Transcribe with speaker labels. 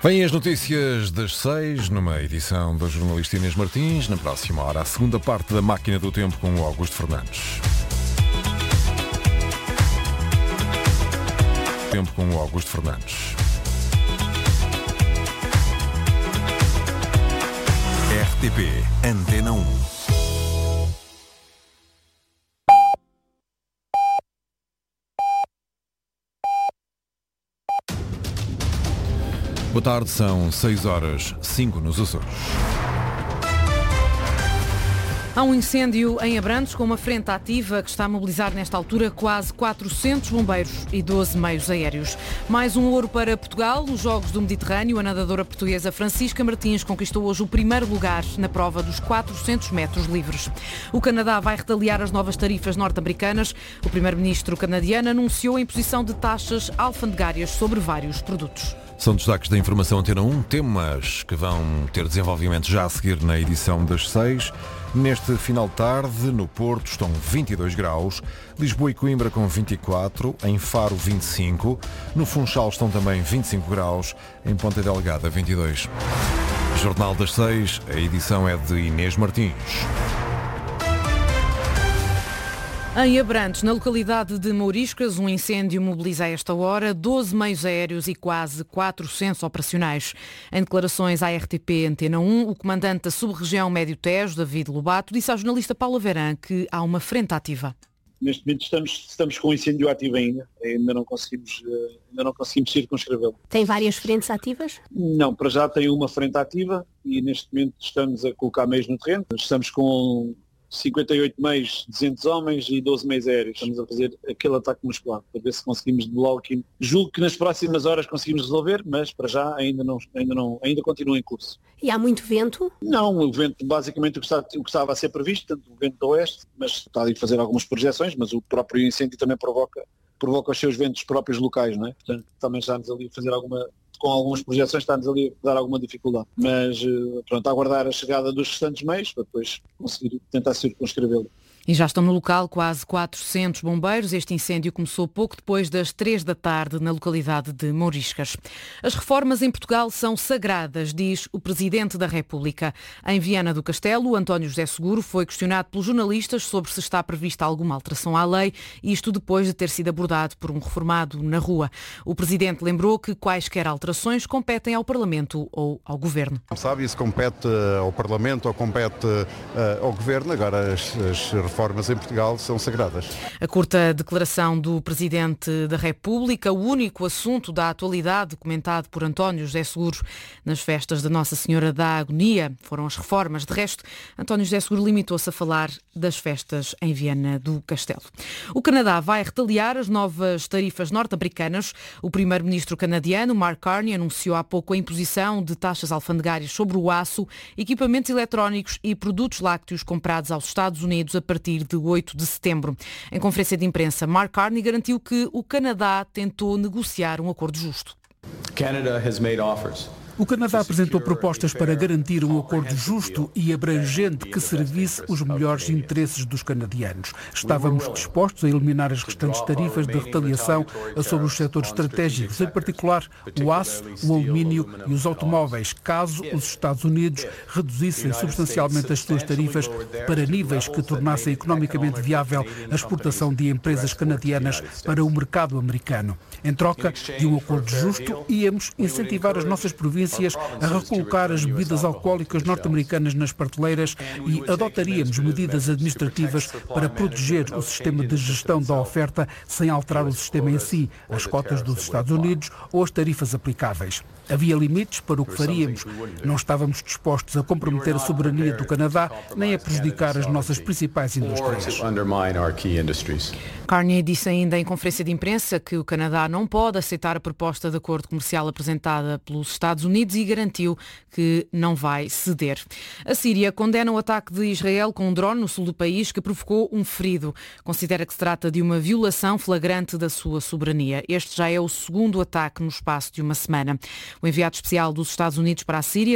Speaker 1: Vêm as notícias das 6, numa edição da jornalista Inês Martins. Na próxima hora, a segunda parte da Máquina do Tempo com o Augusto Fernandes. Tempo com o Augusto Fernandes. RTP Antena 1. Boa tarde, são 6h05 nos Açores.
Speaker 2: Há um incêndio em Abrantes com uma frente ativa que está a mobilizar nesta altura quase 400 bombeiros e 12 meios aéreos. Mais um ouro para Portugal. Nos Jogos do Mediterrâneo, a nadadora portuguesa Francisca Martins conquistou hoje o primeiro lugar na prova dos 400 metros livres. O Canadá vai retaliar as novas tarifas norte-americanas. O primeiro-ministro canadiano anunciou a imposição de taxas alfandegárias sobre vários produtos.
Speaker 1: São destaques da Informação Antena 1, temas que vão ter desenvolvimento já a seguir na edição das 6. Neste final de tarde, no Porto, estão 22 graus, Lisboa e Coimbra com 24, em Faro 25, no Funchal estão também 25 graus, em Ponta Delgada 22. Jornal das 6, a edição é de Inês Martins.
Speaker 2: Em Abrantes, na localidade de Mouriscas, um incêndio mobiliza a esta hora 12 meios aéreos e quase 400 operacionais. Em declarações à RTP Antena 1, o comandante da sub-região Médio Tejo, David Lobato, disse à jornalista Paula Verã que há uma frente ativa.
Speaker 3: Neste momento estamos com um incêndio ativo ainda não conseguimos circunscrevê-lo.
Speaker 4: Tem várias frentes ativas?
Speaker 3: Não, para já tem uma frente ativa e neste momento estamos a colocar meios no terreno. Estamos com 58 meios, 200 homens e 12 meios aéreos. Estamos a fazer aquele ataque muscular para ver se conseguimos de logo aqui. Julgo que nas próximas horas conseguimos resolver, mas para já ainda continua em curso.
Speaker 4: E há muito vento?
Speaker 3: Não, o vento basicamente o que estava a ser previsto, tanto o vento do oeste, mas está ali a fazer algumas projeções, mas o próprio incêndio também provoca os seus ventos próprios locais, não é? Portanto, também estamos ali a fazer com algumas projeções está-nos ali a dar alguma dificuldade. Mas, pronto, a aguardar a chegada dos restantes meios para depois conseguir tentar circunscrevê-lo.
Speaker 2: E já estão no local quase 400 bombeiros. Este incêndio começou pouco depois das 3 da tarde na localidade de Mouriscas. As reformas em Portugal são sagradas, diz o Presidente da República. Em Viana do Castelo, António José Seguro foi questionado pelos jornalistas sobre se está prevista alguma alteração à lei, isto depois de ter sido abordado por um reformado na rua. O Presidente lembrou que quaisquer alterações competem ao Parlamento ou ao Governo.
Speaker 5: Sabe, isso compete ao Parlamento ou compete ao Governo. Agora as reformas em Portugal são sagradas.
Speaker 2: A curta declaração do Presidente da República, o único assunto da atualidade comentado por António José Seguro nas festas da Nossa Senhora da Agonia foram as reformas. De resto, António José Seguro limitou-se a falar das festas em Viana do Castelo. O Canadá vai retaliar as novas tarifas norte-americanas. O primeiro-ministro canadiano, Mark Carney, anunciou há pouco a imposição de taxas alfandegárias sobre o aço, equipamentos eletrónicos e produtos lácteos comprados aos Estados Unidos a partir de 8 de setembro. Em conferência de imprensa, Mark Carney garantiu que o Canadá tentou negociar um acordo justo.
Speaker 6: O Canadá apresentou propostas para garantir um acordo justo e abrangente que servisse os melhores interesses dos canadianos. Estávamos dispostos a eliminar as restantes tarifas de retaliação sobre os setores estratégicos, em particular o aço, o alumínio e os automóveis, caso os Estados Unidos reduzissem substancialmente as suas tarifas para níveis que tornassem economicamente viável a exportação de empresas canadianas para o mercado americano. Em troca de um acordo justo, íamos incentivar as nossas províncias a recolocar as bebidas alcoólicas norte-americanas nas prateleiras e adotaríamos medidas administrativas para proteger o sistema de gestão da oferta sem alterar o sistema em si, as cotas dos Estados Unidos ou as tarifas aplicáveis. Havia limites para o que faríamos. Não estávamos dispostos a comprometer a soberania do Canadá nem a prejudicar as nossas principais indústrias.
Speaker 2: Carney disse ainda em conferência de imprensa que o Canadá não pode aceitar a proposta de acordo comercial apresentada pelos Estados Unidos e garantiu que não vai ceder. A Síria condena o ataque de Israel com um drone no sul do país que provocou um ferido. Considera que se trata de uma violação flagrante da sua soberania. Este já é o segundo ataque no espaço de uma semana. O enviado especial dos Estados Unidos para a Síria,